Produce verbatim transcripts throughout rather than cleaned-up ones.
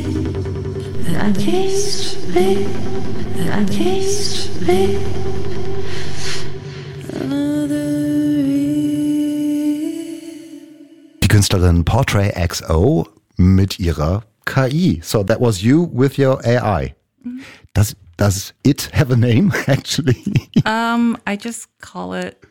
I taste me, I taste me. Die Künstlerin Portrait X O mit ihrer K I. So that was you with your A I. Mm-hmm. Does does it have a name actually? um, I just call it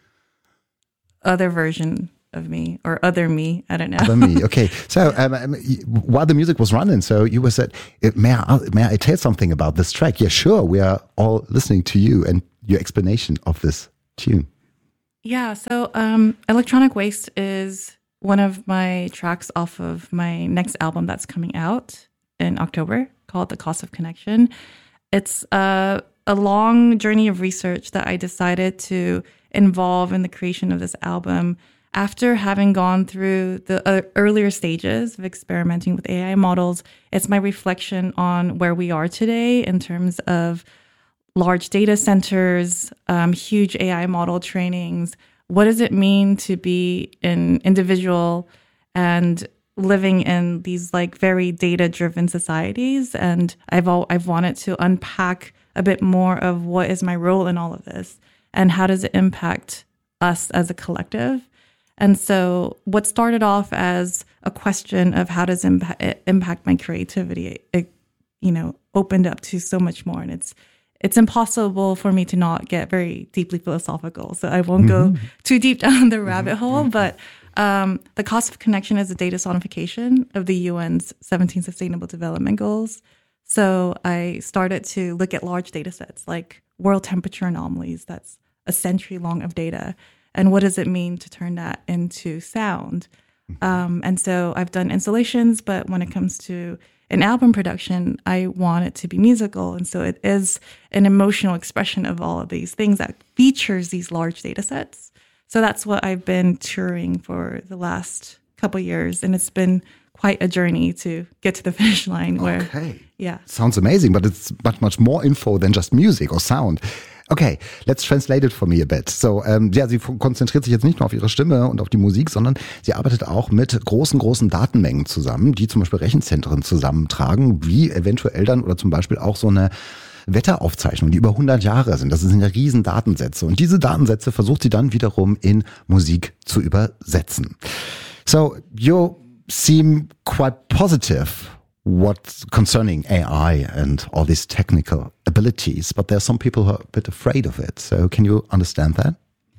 other version of me or other me. I don't know. Other me. Okay. So um, while the music was running, so you were said, may I, may I tell something about this track? Yeah, sure. We are all listening to you and your explanation of this tune. Yeah. So um, Electronic Waste is one of my tracks off of my next album that's coming out in October called The Cost of Connection. It's uh, a long journey of research that I decided to involve in the creation of this album after having gone through the uh, earlier stages of experimenting with A I models. It's my reflection on where we are today in terms of large data centers, um, huge A I model trainings. What does it mean to be an individual and living in these like very data-driven societies? And I've all, I've wanted to unpack a bit more of what is my role in all of this and how does it impact us as a collective. And so what started off as a question of how does impa- it impact my creativity, it, it, you know, opened up to so much more. And it's it's impossible for me to not get very deeply philosophical. So I won't mm-hmm. go too deep down the rabbit mm-hmm. hole. But um, the cost of connection is a data sonification of the U N's seventeen Sustainable Development Goals. So I started to look at large data sets like world temperature anomalies. That's a century long of data. And what does it mean to turn that into sound? Um, and so I've done installations, but when it comes to an album production, I want it to be musical. And so it is an emotional expression of all of these things that features these large data sets. So that's what I've been touring for the last couple of years. And it's been quite a journey to get to the finish line. Where, okay. Yeah. Sounds amazing, but it's much, much more info than just music or sound. Okay, let's translate it for me a bit. So, ähm, ja, sie konzentriert sich jetzt nicht nur auf ihre Stimme und auf die Musik, sondern sie arbeitet auch mit großen, großen Datenmengen zusammen, die zum Beispiel Rechenzentren zusammentragen, wie eventuell dann oder zum Beispiel auch so eine Wetteraufzeichnung, die über hundert Jahre sind. Das sind ja riesen Datensätze. Und diese Datensätze versucht sie dann wiederum in Musik zu übersetzen. So, you seem quite positive what concerning A I and all these technical abilities, but there are some people who are a bit afraid of it. So can you understand that?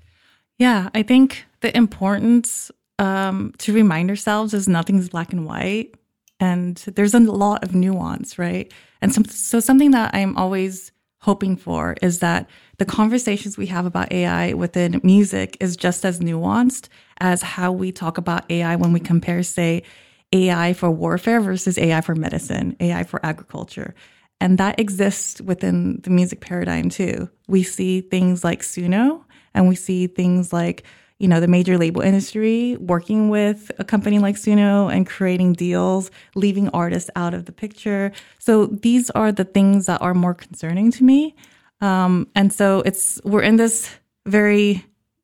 Yeah, I think the importance um, to remind ourselves is nothing's black and white. And there's a lot of nuance, right? And some, so something that I'm always hoping for is that the conversations we have about A I within music is just as nuanced as how we talk about A I when we compare, say, A I for warfare versus A I for medicine, A I for agriculture. And that exists within the music paradigm too. We see things like Suno, and we see things like, you know, the major label industry working with a company like Suno and creating deals, leaving artists out of the picture. So these are the things that are more concerning to me. Um, and so it's we're in this very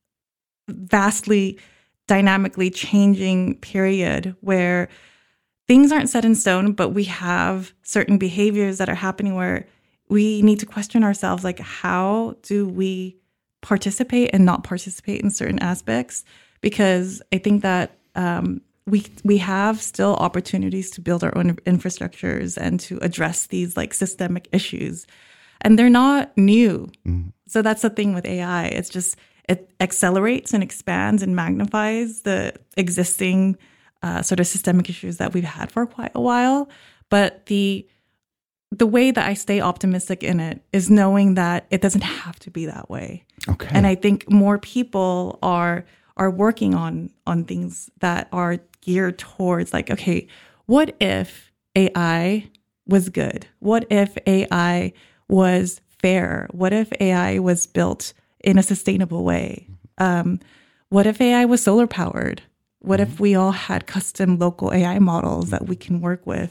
vastly dynamically changing period where things aren't set in stone, but we have certain behaviors that are happening where we need to question ourselves, like, how do we participate and not participate in certain aspects? Because I think that um, we we have still opportunities to build our own infrastructures and to address these like systemic issues. And they're not new. Mm. So that's the thing with A I. It's just it accelerates and expands and magnifies the existing uh, sort of systemic issues that we've had for quite a while. But the the way that I stay optimistic in it is knowing that it doesn't have to be that way. Okay. And I think more people are are working on on things that are geared towards like, okay, what if A I was good? What if A I was fair? What if A I was built in a sustainable way? Um, what if A I was solar powered? What mm-hmm. if we all had custom local A I models that we can work with?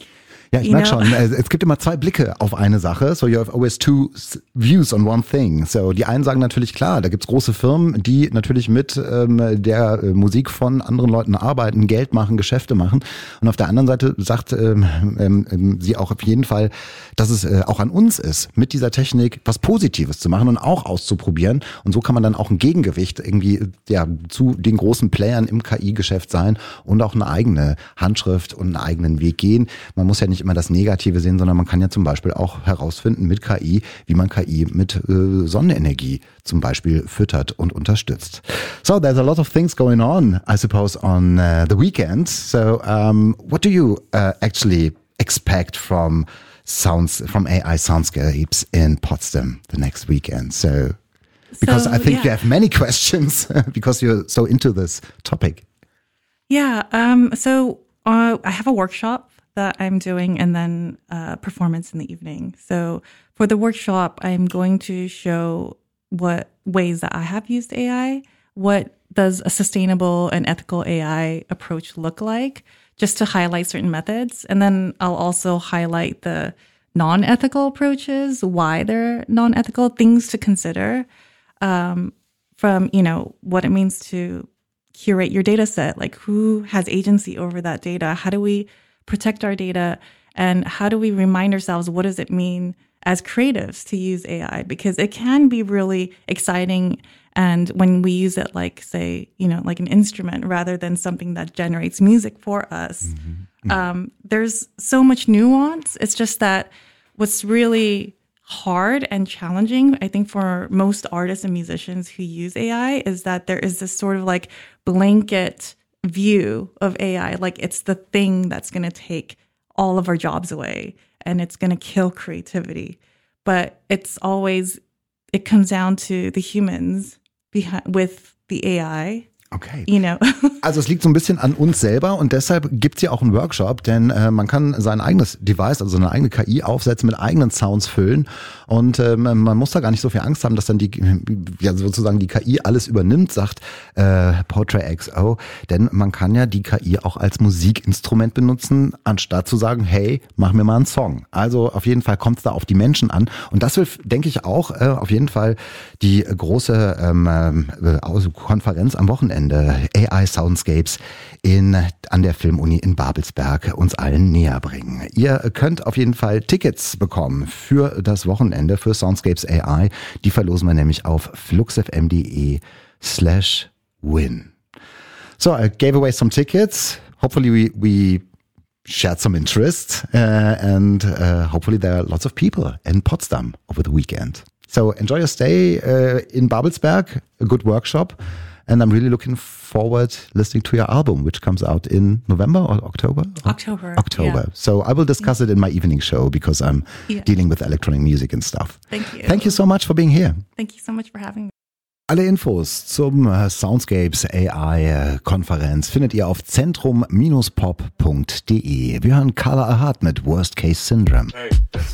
Ja, ich merke schon, es gibt immer zwei Blicke auf eine Sache. So you have always two views on one thing. So die einen sagen natürlich, klar, da gibt's große Firmen, die natürlich mit ähm, der äh, Musik von anderen Leuten arbeiten, Geld machen, Geschäfte machen. Und auf der anderen Seite sagt ähm, ähm, sie auch auf jeden Fall, dass es äh, auch an uns ist, mit dieser Technik was Positives zu machen und auch auszuprobieren. Und so kann man dann auch ein Gegengewicht irgendwie ja zu den großen Playern im K I-Geschäft sein und auch eine eigene Handschrift und einen eigenen Weg gehen. Man muss ja nicht immer das Negative sehen, sondern man kann ja zum Beispiel auch herausfinden mit K I, wie man K I mit äh, Sonnenenergie zum Beispiel füttert und unterstützt. So there's a lot of things going on, I suppose, on uh, the weekend. So um, what do you uh, actually expect from sounds from A I soundscapes in Potsdam the next weekend? So because so, I think yeah. you have many questions because you're so into this topic. Yeah. Um, so uh, I have a workshop that I'm doing and then uh, performance in the evening. So for the workshop, I'm going to show what ways that I have used A I. What does a sustainable and ethical A I approach look like? Just to highlight certain methods. And then I'll also highlight the non-ethical approaches, why they're non-ethical, things to consider um, from, you know, what it means to curate your data set, like who has agency over that data? How do we protect our data? And how do we remind ourselves, what does it mean as creatives to use A I? Because it can be really exciting. And when we use it like, say, you know, like an instrument rather than something that generates music for us, mm-hmm. um, there's so much nuance. It's just that what's really hard and challenging, I think, for most artists and musicians who use A I is that there is this sort of like blanket view of A I, like it's the thing that's going to take all of our jobs away and it's going to kill creativity. But it's always, it comes down to the humans behind, with the A I. Okay. You know. Also es liegt so ein bisschen an uns selber und deshalb gibt's ja auch einen Workshop, denn äh, man kann sein eigenes Device, also eine eigene K I aufsetzen, mit eigenen Sounds füllen und äh, man muss da gar nicht so viel Angst haben, dass dann die ja sozusagen die K I alles übernimmt, sagt äh, Portrait X O, denn man kann ja die K I auch als Musikinstrument benutzen, anstatt zu sagen, hey, mach mir mal einen Song. Also auf jeden Fall kommt's da auf die Menschen an und das will, denke ich, auch äh, auf jeden Fall die große ähm, äh, Konferenz am Wochenende A I Soundscapes in, an der Filmuni in Babelsberg uns allen näher bringen. Ihr könnt auf jeden Fall Tickets bekommen für das Wochenende für Soundscapes A I. Die verlosen wir nämlich auf fluxfm.de slash win. So, I gave away some tickets. Hopefully we, we shared some interest uh, and uh, hopefully there are lots of people in Potsdam over the weekend. So enjoy your stay uh, in Babelsberg, a good workshop. And I'm really looking forward listening to your album, which comes out in November or October? October. October. Yeah. So I will discuss yeah. it in my evening show because I'm yeah. dealing with electronic music and stuff. Thank you. Thank you so much for being here. Thank you so much for having me. Alle Infos zum Soundscapes A I-Konferenz findet ihr auf zentrum Bindestrich pop Punkt de. Wir hören Carla Ahad mit Worst Case Syndrome. Hey,